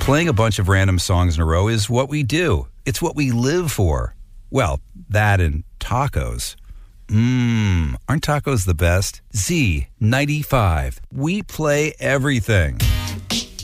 Playing a bunch of random songs in a row is what we do. It's what we live for. Well, that and tacos. Aren't tacos the best? Z95. We play everything.